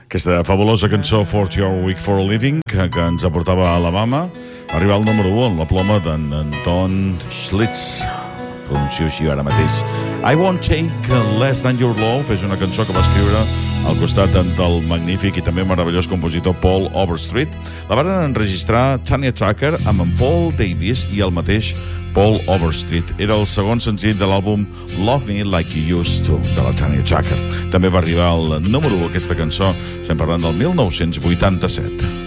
Aquesta fabulosa cançó For Your Week for a Living que ens aportava a Alabama va arribar al número 1 amb la ploma d'en Anton Schlitz. Pronuncio així ara mateix. I Won't Take Less Than Your Love és una cançó que va escriure al costat del magnífic i també meravellós compositor Paul Overstreet. La van enregistrar Tanya Tucker amb en Paul Davis i el mateix Paul Overstreet. Era el segon senzill de l'àlbum Love Me Like You Used To, de la Tanya Tucker. També va arribar al número 1 aquesta cançó, estem parlant del 1987.